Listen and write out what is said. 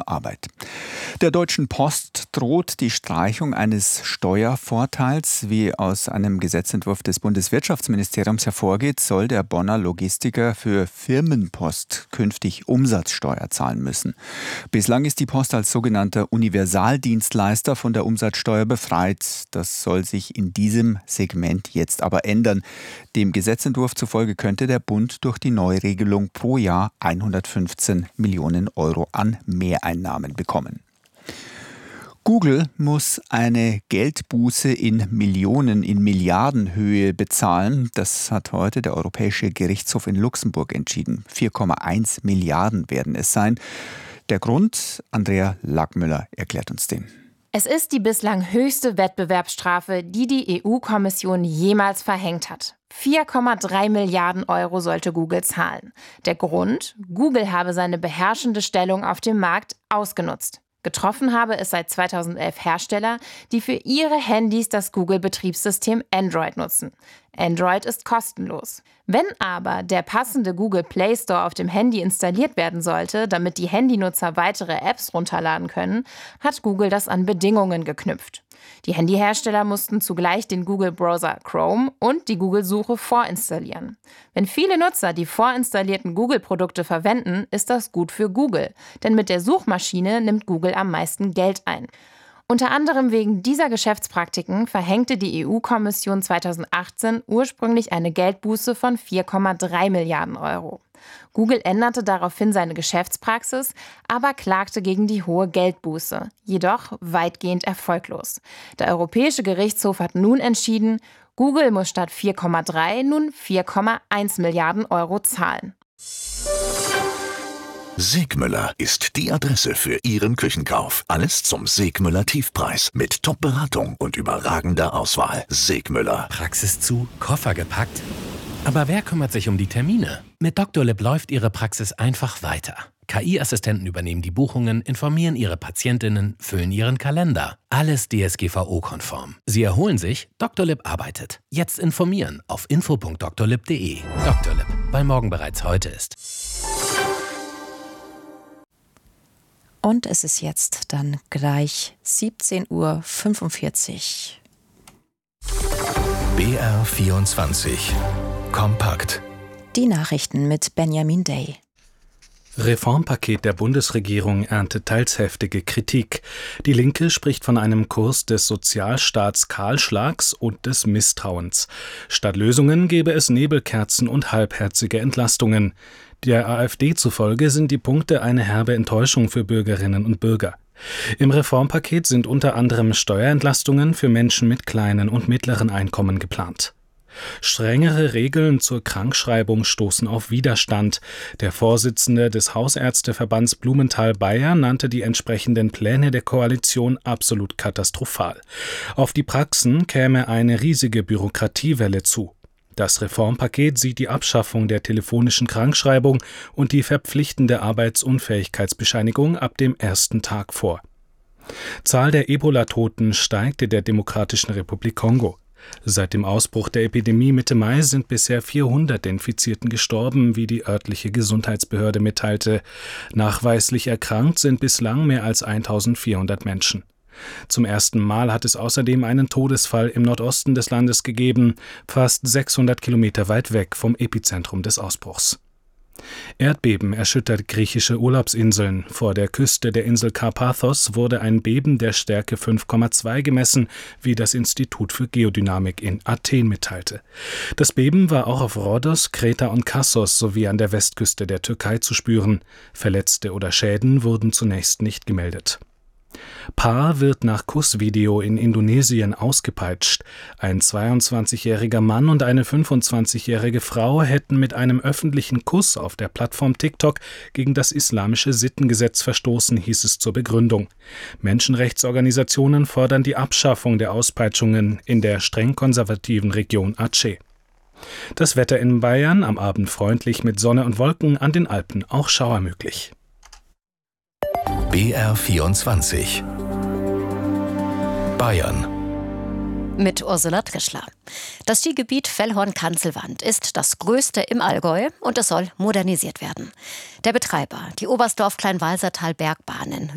Arbeit. Der Deutschen Post droht die Streichung eines Steuervorteils. Wie aus einem Gesetzentwurf des Bundeswirtschaftsministeriums hervorgeht, soll der Bonner Logistiker für Firmenpost künftig Umsatzsteuer zahlen müssen. Bislang ist die Post als sogenannter Universaldienstleister von der Umsatzsteuer befreit. Das soll sich in diesem Segment jetzt aber ändern. Dem Gesetzentwurf zufolge könnte der Bund durch die Neuregelung pro Jahr 115 Millionen Euro an Mehreinnahmen bekommen. Google muss eine Geldbuße in Milliardenhöhe bezahlen. Das hat heute der Europäische Gerichtshof in Luxemburg entschieden. 4,1 Milliarden werden es sein. Der Grund, Andrea Lackmüller erklärt uns den. Es ist die bislang höchste Wettbewerbsstrafe, die die EU-Kommission jemals verhängt hat. 4,3 Milliarden Euro sollte Google zahlen. Der Grund? Google habe seine beherrschende Stellung auf dem Markt ausgenutzt. Getroffen habe es seit 2011 Hersteller, die für ihre Handys das Google-Betriebssystem Android nutzen. Android ist kostenlos. Wenn aber der passende Google Play Store auf dem Handy installiert werden sollte, damit die Handynutzer weitere Apps runterladen können, hat Google das an Bedingungen geknüpft. Die Handyhersteller mussten zugleich den Google-Browser Chrome und die Google-Suche vorinstallieren. Wenn viele Nutzer die vorinstallierten Google-Produkte verwenden, ist das gut für Google, denn mit der Suchmaschine nimmt Google am meisten Geld ein. Unter anderem wegen dieser Geschäftspraktiken verhängte die EU-Kommission 2018 ursprünglich eine Geldbuße von 4,3 Milliarden Euro. Google änderte daraufhin seine Geschäftspraxis, aber klagte gegen die hohe Geldbuße, jedoch weitgehend erfolglos. Der Europäische Gerichtshof hat nun entschieden, Google muss statt 4,3 nun 4,1 Milliarden Euro zahlen. Segmüller ist die Adresse für Ihren Küchenkauf. Alles zum Segmüller Tiefpreis mit Top-Beratung und überragender Auswahl. Segmüller. Praxis zu, Koffer gepackt. Aber wer kümmert sich um die Termine? Mit Dr. Lipp läuft Ihre Praxis einfach weiter. KI-Assistenten übernehmen die Buchungen, informieren Ihre Patientinnen, füllen Ihren Kalender. Alles DSGVO-konform. Sie erholen sich, Dr. Lipp arbeitet. Jetzt informieren auf info.drlipp.de. Dr. Lipp, weil morgen bereits heute ist. Und es ist jetzt dann gleich 17:45 Uhr. BR24 Kompakt. Die Nachrichten mit Benjamin Day. Reformpaket der Bundesregierung erntet teils heftige Kritik. Die Linke spricht von einem Kurs des Sozialstaats Kahlschlags und des Misstrauens. Statt Lösungen gäbe es Nebelkerzen und halbherzige Entlastungen. Der AfD zufolge sind die Punkte eine herbe Enttäuschung für Bürgerinnen und Bürger. Im Reformpaket sind unter anderem Steuerentlastungen für Menschen mit kleinen und mittleren Einkommen geplant. Strengere Regeln zur Krankschreibung stoßen auf Widerstand. Der Vorsitzende des Hausärzteverbands Blumenthal-Bayern nannte die entsprechenden Pläne der Koalition absolut katastrophal. Auf die Praxen käme eine riesige Bürokratiewelle zu. Das Reformpaket sieht die Abschaffung der telefonischen Krankschreibung und die verpflichtende Arbeitsunfähigkeitsbescheinigung ab dem ersten Tag vor. Zahl der Ebola-Toten steigt in der Demokratischen Republik Kongo. Seit dem Ausbruch der Epidemie Mitte Mai sind bisher 400 der Infizierten gestorben, wie die örtliche Gesundheitsbehörde mitteilte. Nachweislich erkrankt sind bislang mehr als 1400 Menschen. Zum ersten Mal hat es außerdem einen Todesfall im Nordosten des Landes gegeben, fast 600 Kilometer weit weg vom Epizentrum des Ausbruchs. Erdbeben erschüttert griechische Urlaubsinseln. Vor der Küste der Insel Karpathos wurde ein Beben der Stärke 5,2 gemessen, wie das Institut für Geodynamik in Athen mitteilte. Das Beben war auch auf Rhodos, Kreta und Kassos sowie an der Westküste der Türkei zu spüren. Verletzte oder Schäden wurden zunächst nicht gemeldet. Paar wird nach Kussvideo in Indonesien ausgepeitscht. Ein 22-jähriger Mann und eine 25-jährige Frau hätten mit einem öffentlichen Kuss auf der Plattform TikTok gegen das islamische Sittengesetz verstoßen, hieß es zur Begründung. Menschenrechtsorganisationen fordern die Abschaffung der Auspeitschungen in der streng konservativen Region Aceh. Das Wetter in Bayern am Abend freundlich mit Sonne und Wolken, an den Alpen auch Schauer möglich. BR24 Bayern mit Ursula Trischler. Das Skigebiet Fellhorn-Kanzelwand ist das größte im Allgäu und es soll modernisiert werden. Der Betreiber, die Oberstdorf-Kleinwalsertal Bergbahnen,